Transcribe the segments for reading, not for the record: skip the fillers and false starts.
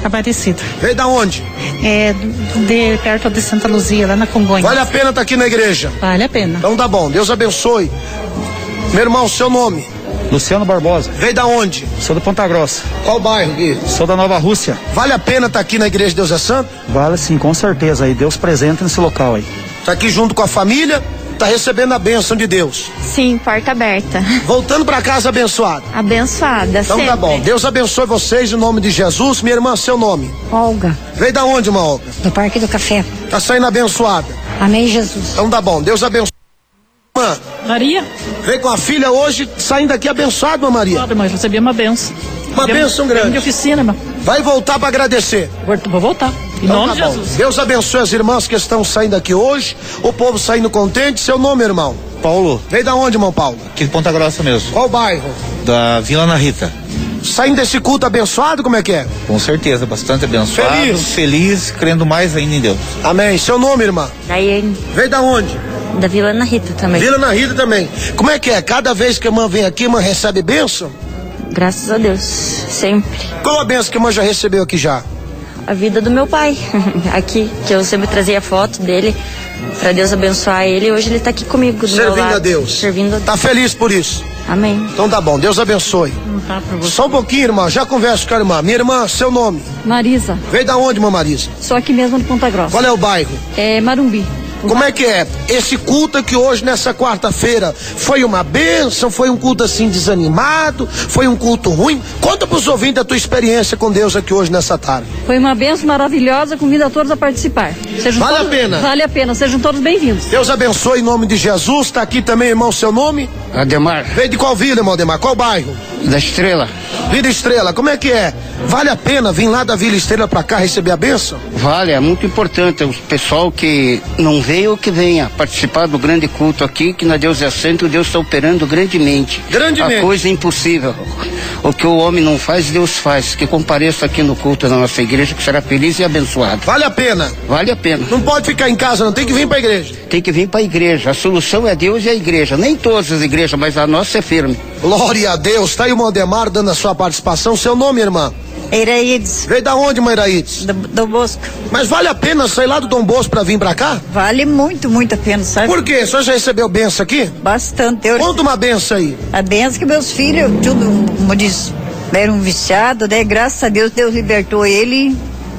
Aparecida. Veio da onde? Perto de Santa Luzia, lá na Congonhas. Vale a pena estar aqui na igreja? Vale a pena. Então tá bom, Deus abençoe. Meu irmão, seu nome? Luciano Barbosa. Veio da onde? Sou do Ponta Grossa. Qual bairro aqui? Sou da Nova Rússia. Vale a pena estar aqui na igreja Deus é Santo? Vale sim, com certeza. Aí Deus presente nesse local aí. Tá aqui junto com a família, tá recebendo a bênção de Deus. Sim, porta aberta. Voltando para casa abençoado. Abençoada, Então sempre. tá bom, Deus abençoe vocês em nome de Jesus. Minha irmã, seu nome? Olga, Veio da onde, irmã Olga? do Parque do Café. Tá saindo abençoada. Amém, Jesus. Então tá bom, Deus abençoe. Irmã, Maria? veio com a filha hoje, saindo daqui abençoado, irmã Maria. Mas recebi uma benção. Uma bênção grande. De oficina, irmão. Vai voltar para agradecer. Vou voltar. Em Então nome tá de bom. Jesus. Deus abençoe as irmãs que estão saindo aqui hoje, o povo saindo contente. Seu nome, irmão? Paulo, Veio da onde, irmão Paulo? aqui de Ponta Grossa mesmo, Qual bairro? da Vila Ana Rita. Saindo desse culto abençoado, como é que é? Com certeza, bastante abençoado, Feliz. feliz, crendo mais ainda em Deus. Amém. Seu nome, irmã? Daiane, Veio da onde? da Vila Ana Rita também. Vila na Rita também. Como é que é? Cada vez que a irmã vem aqui, a irmã recebe bênção? Graças a Deus, sempre. Qual a bênção que a irmã já recebeu aqui já? A vida do meu pai, aqui, que eu sempre trazia foto dele, pra Deus abençoar ele. Hoje ele tá aqui comigo do meu Servindo lado. a Deus. Servindo a Deus. Tá feliz por isso? Amém. Então tá bom, Deus abençoe. Tá pra você. Só um pouquinho, irmã, já converso com a irmã. Minha irmã, seu nome? Marisa, Veio da onde, irmã Marisa? sou aqui mesmo de Ponta Grossa. Qual é o bairro? É Marumbi. Como é que é? Esse culto aqui hoje, nessa quarta-feira, foi uma bênção? Foi um culto assim desanimado? Foi um culto ruim? Conta pros ouvintes a tua experiência com Deus aqui hoje nessa tarde. Foi uma bênção maravilhosa, convido a todos a participar. Vale a pena? Vale a pena, sejam todos bem-vindos. Deus abençoe em nome de Jesus. Tá aqui também, irmão, seu nome? Ademar, Veio de qual vila, irmão Ademar? Qual bairro? da Estrela. Vila Estrela, como é que é? Vale a pena vir lá da Vila Estrela pra cá receber a bênção? Vale, é muito importante. O pessoal que não veio, que venha participar do grande culto aqui, que na Deus é Santo, Deus está operando grandemente. Grandemente. A coisa é impossível. O que o homem não faz, Deus faz. Que compareça aqui no culto da nossa igreja, que será feliz e abençoado. Vale a pena? Vale a pena. Não pode ficar em casa, não, tem que vir pra igreja. Tem que vir para a igreja. A solução é Deus e a igreja. Nem todas as igrejas, mas a nossa é firme. Glória a Deus. Tá aí o irmão Ademar dando a sua participação. Seu nome, irmã? Iraídes, Veio da onde, mãe Iraídes? do Bosco. Mas vale a pena sair lá do Dom Bosco pra vir pra cá? Vale muito, muito a pena, sabe? Por quê? O senhor já recebeu benção aqui? Bastante. Conta uma benção aí. A benção que meus filhos, tudo, como diz, eram viciados, né? Graças a Deus, Deus libertou ele.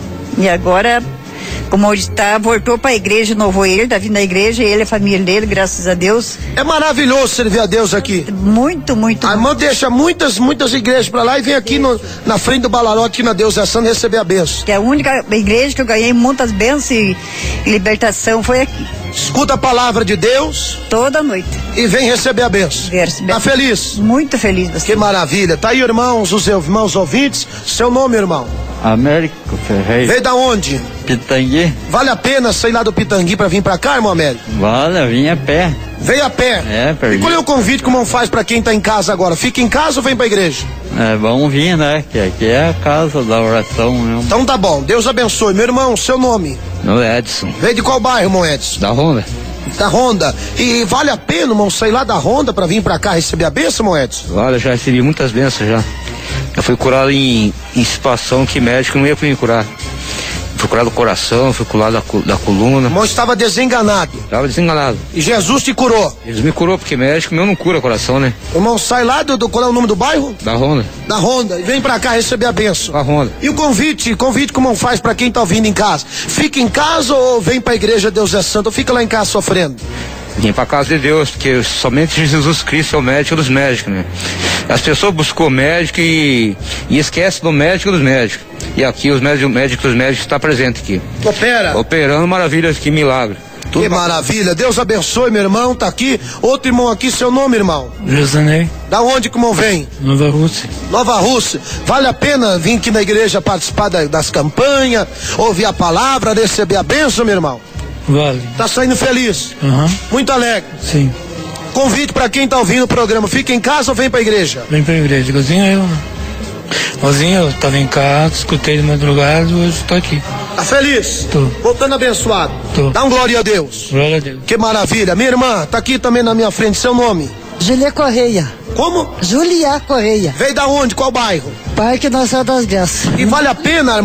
E agora, como ele está, voltou para a igreja, inovou ele, tá vindo da igreja, ele e a família dele, graças a Deus. É maravilhoso servir a Deus aqui. Muito, muito. A irmã deixa muitas igrejas pra lá e vem aqui na frente do Balarote, aqui na Deus é Santo, receber a benção. Que é a única igreja que eu ganhei muitas bênçãos e libertação foi aqui. Escuta a palavra de Deus Toda noite. e vem receber a benção. Tá feliz? Muito feliz. Você. Que maravilha. Tá aí, irmãos, os irmãos ouvintes. Seu nome, irmão? Américo Ferreira. Veio da onde? Pitangui. Vale a pena sair lá do Pitangui pra vir pra cá, irmão Américo? Vale, vim a pé. Veio a pé. É, perdi. E qual é o convite que o irmão faz pra quem tá em casa agora? Fica em casa ou vem pra igreja? É bom vir, né? Que aqui é a casa da oração mesmo. Então tá bom. Deus abençoe. Meu irmão, seu nome? No Edson, Veio de qual bairro, irmão Edson? da Honda. Da Honda. E vale a pena, irmão, sair lá da Honda pra vir pra cá receber a benção, irmão Edson? Olha, já recebi muitas bênçãos já. Eu fui curado em situação que médico não ia me curar. Fui curado do coração, fui curado da coluna. O irmão estava desenganado. Estava desenganado. E Jesus te curou. Eles me curou porque médico meu não cura coração, né? O irmão sai lá qual é o nome do bairro? Da Honda. Da Honda. E vem pra cá receber a benção. Da Honda. E o convite que o irmão faz pra quem tá ouvindo em casa? Fica em casa ou vem pra igreja Deus é Santo? Ou fica lá em casa sofrendo? Vim pra casa de Deus, porque somente Jesus Cristo é o médico dos médicos, né? As pessoas buscam médico e esquecem do médico dos médicos. E aqui os médicos dos médicos estão presentes aqui. Opera. Operando maravilhas, que milagre. Que maravilha. Deus abençoe, meu irmão. Tá aqui. Outro irmão aqui, seu nome, irmão? Josanei, Da onde que o irmão vem? Nova Rússia. Nova Rússia. Vale a pena vir aqui na igreja participar das campanhas, ouvir a palavra, receber a bênção, meu irmão? Vale. Tá saindo feliz? Aham. Muito alegre. Sim. Convite pra quem tá ouvindo o programa. Fica em casa ou vem pra igreja? Vem pra igreja. Igualzinho eu tava em casa, escutei de madrugada e hoje tô aqui. Tá feliz? Tô. Voltando abençoado. Tô. Dá um glória a Deus. Glória a Deus. Que maravilha. Minha irmã, tá aqui também na minha frente. Seu nome? Julia Correia. Como? Julia Correia. Veio da onde? Qual bairro? Parque Nacional das Graças. E vale a pena,